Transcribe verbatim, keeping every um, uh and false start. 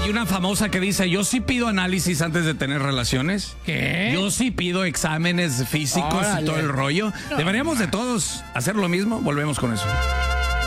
hay una famosa que dice, yo sí pido análisis antes de tener relaciones. ¿Qué? Yo sí pido exámenes físicos Órale. y todo el rollo. Deberíamos de todos hacer lo mismo. Volvemos con eso.